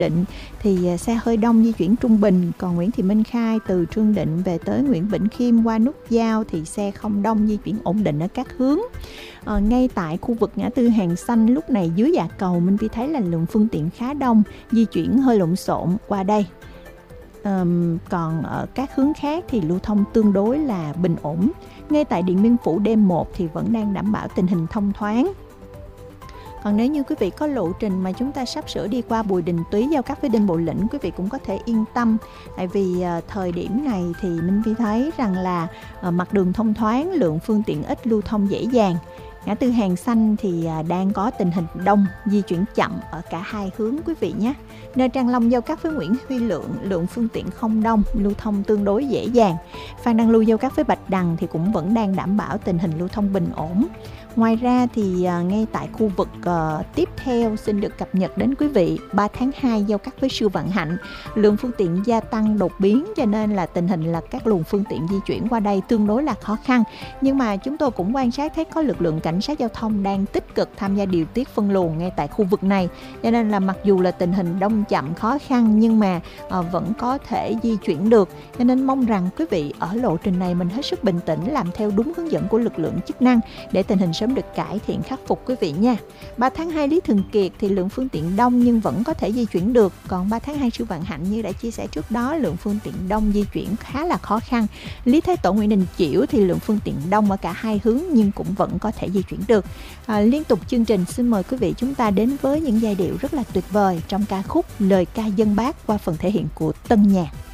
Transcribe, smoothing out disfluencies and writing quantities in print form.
Định thì xe hơi đông di chuyển trung bình, còn Nguyễn Thị Minh Khai từ Trương Định về tới Nguyễn Bỉnh Khiêm qua nút giao thì xe không đông, di chuyển ổn định ở các hướng. Ngay tại khu vực ngã tư Hàng Xanh lúc này dưới dạ cầu, Minh Vi thấy là lượng phương tiện khá đông, di chuyển hơi lộn xộn qua đây. Còn ở các hướng khác thì lưu thông tương đối là bình ổn. Ngay tại Điện Biên Phủ D1 thì vẫn đang đảm bảo tình hình thông thoáng. Còn nếu như quý vị có lộ trình mà chúng ta sắp sửa đi qua Bùi Đình Túy giao cắt với Đinh Bộ Lĩnh, quý vị cũng có thể yên tâm. Tại vì thời điểm này thì Minh Vi thấy rằng là mặt đường thông thoáng, lượng phương tiện ít, lưu thông dễ dàng. Ngã tư Hàng Xanh thì đang có tình hình đông, di chuyển chậm ở cả hai hướng quý vị nhé. Nơi Trang Long giao cắt với Nguyễn Huy Lượng, lượng phương tiện không đông, lưu thông tương đối dễ dàng. Phan Đăng Lưu giao cắt với Bạch Đằng thì cũng vẫn đang đảm bảo tình hình lưu thông bình ổn. Ngoài ra thì ngay tại khu vực tiếp theo xin được cập nhật đến quý vị 3 tháng 2 giao cắt với Sư Vạn Hạnh, lượng phương tiện gia tăng đột biến, cho nên là tình hình là các luồng phương tiện di chuyển qua đây tương đối là khó khăn. Nhưng mà chúng tôi cũng quan sát thấy có lực lượng cảnh sát giao thông đang tích cực tham gia điều tiết phân luồng ngay tại khu vực này, cho nên là mặc dù là tình hình đông chậm khó khăn nhưng mà vẫn có thể di chuyển được. Cho nên mong rằng quý vị ở lộ trình này mình hết sức bình tĩnh, làm theo đúng hướng dẫn của lực lượng chức năng để tình hình sớm được cải thiện khắc phục quý vị nha. 3 tháng 2 Lý Thường Kiệt thì lượng phương tiện đông nhưng vẫn có thể di chuyển được. Còn 3 tháng 2 Sư Vạn Hạnh như đã chia sẻ trước đó, lượng phương tiện đông di chuyển khá là khó khăn. Lý Thái Tổ Nguyễn Đình Chiểu thì lượng phương tiện đông ở cả hai hướng nhưng cũng vẫn có thể di chuyển được. Liên tục chương trình xin mời quý vị chúng ta đến với những giai điệu rất là tuyệt vời trong ca khúc Lời ca dân Bác qua phần thể hiện của Tân Nhạc.